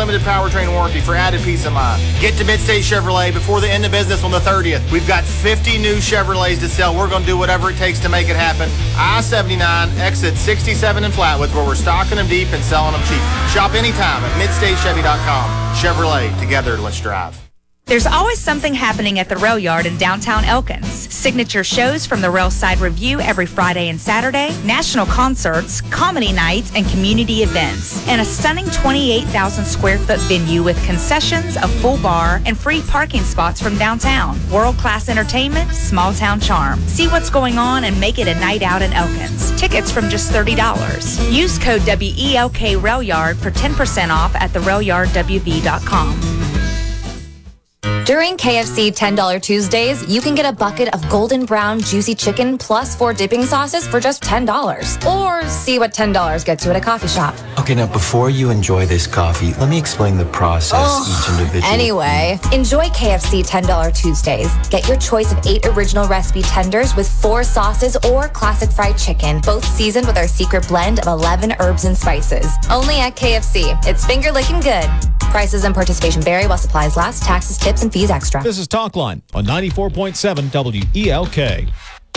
unlimited powertrain warranty for added peace of mind. Get to Midstate Chevrolet before the end of business on the 30th. We've got 50 new Chevrolets to sell. We're going to do whatever it takes to make it happen. I-79, exit 67 in Flatwoods, where we're stocking them deep and selling them cheap. Shop anytime at MidstateChevy.com. Chevrolet, together, let's drive. There's always something happening at the Rail Yard in downtown Elkins. Signature shows from the Rail Side Review every Friday and Saturday, national concerts, comedy nights, and community events. And a stunning 28,000 square foot venue with concessions, a full bar, and free parking spots from downtown. World-class entertainment, small town charm. See what's going on and make it a night out in Elkins. Tickets from just $30. Use code WELK Rail Yard for 10% off at therailyardwv.com. During KFC $10 Tuesdays, you can get a bucket of golden brown juicy chicken plus 4 dipping sauces for just $10. Or see what $10 gets you at a coffee shop. Okay, now before you enjoy this coffee, let me explain the process each individual. Anyway, enjoy KFC $10 Tuesdays. Get your choice of 8 original recipe tenders with 4 sauces or classic fried chicken, both seasoned with our secret blend of 11 herbs and spices. Only at KFC. It's finger licking good. Prices and participation vary while supplies last. Taxes, tips, and fees extra. This is Talkline on 94.7 WELK.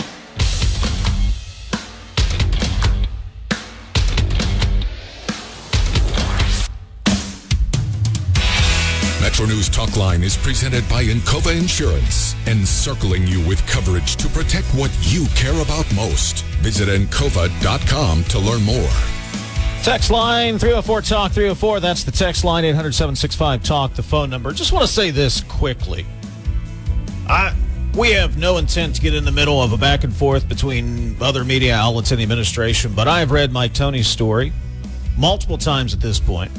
Metro News Talkline is presented by Encova Insurance, encircling you with coverage to protect what you care about most. Visit Encova.com to learn more. Text line 304-TALK 304. That's the text line 800-765-TALK, the phone number. Just want to say this quickly. We have no intent to get in the middle of a back and forth between other media outlets and the administration, but I have read Mike Tony's story multiple times at this point.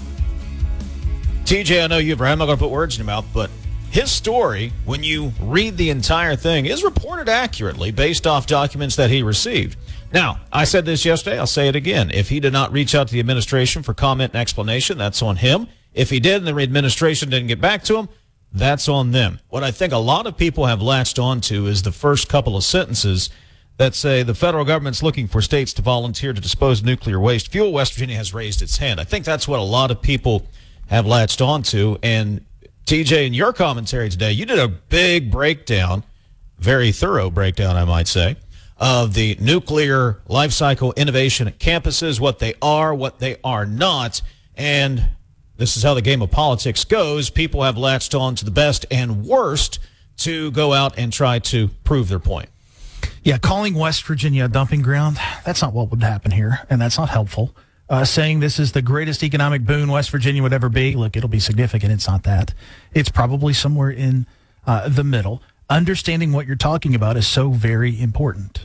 TJ, I know you've read. I'm not going to put words in your mouth, but his story, when you read the entire thing, is reported accurately based off documents that he received. Now, I said this yesterday. I'll say it again. If he did not reach out to the administration for comment and explanation, that's on him. If he did and the administration didn't get back to him, that's on them. What I think a lot of people have latched onto is the first couple of sentences that say the federal government's looking for states to volunteer to dispose of nuclear waste. Fuel West Virginia has raised its hand. I think that's what a lot of people have latched onto. And TJ, in your commentary today, you did a big breakdown, very thorough breakdown, I might say, of the nuclear life cycle innovation at campuses, what they are not. And this is how the game of politics goes. People have latched on to the best and worst to go out and try to prove their point. Yeah, calling West Virginia a dumping ground, that's not what would happen here, and that's not helpful. Saying this is the greatest economic boon West Virginia would ever be, look, it'll be significant. It's not that. It's probably somewhere in the middle. Understanding what you're talking about is so very important.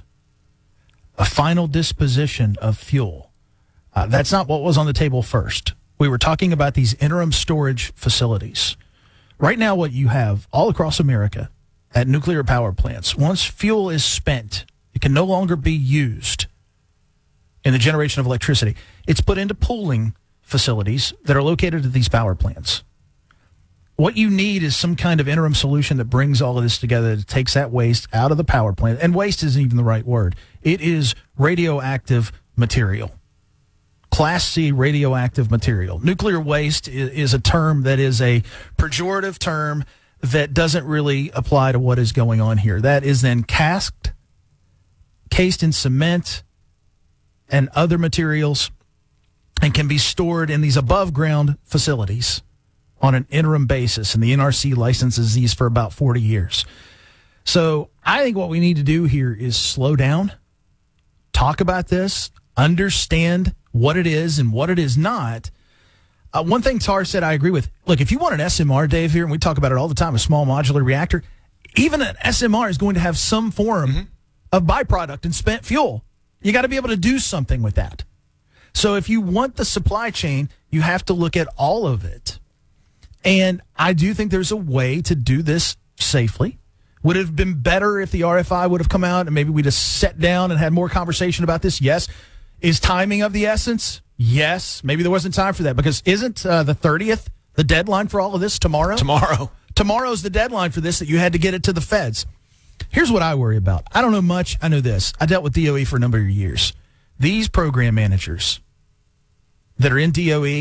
A final disposition of fuel. That's not what was on the table first. We were talking about these interim storage facilities. Right now, what you have all across America at nuclear power plants, once fuel is spent, it can no longer be used in the generation of electricity. It's put into pooling facilities that are located at these power plants. What you need is some kind of interim solution that brings all of this together, that takes that waste out of the power plant. And waste isn't even the right word. It is radioactive material. Class C radioactive material. Nuclear waste is a term that is a pejorative term that doesn't really apply to what is going on here. That is then cased in cement and other materials and can be stored in these above-ground facilities on an interim basis, and the NRC licenses these for about 40 years. So I think what we need to do here is slow down, talk about this, understand what it is and what it is not. One thing Tar said I agree with. Look, if you want an SMR, Dave, here, and we talk about it all the time, a small modular reactor, even an SMR is going to have some form of byproduct and spent fuel. You got to be able to do something with that. So if you want the supply chain, you have to look at all of it. And I do think there's a way to do this safely. Would it have been better if the RFI would have come out and maybe we just sat down and had more conversation about this? Yes. Is timing of the essence? Yes. Maybe there wasn't time for that because isn't the 30th the deadline for all of this tomorrow? Tomorrow's the deadline for this, that you had to get it to the feds. Here's what I worry about. I don't know much. I know this. I dealt with DOE for a number of years. These program managers that are in DOE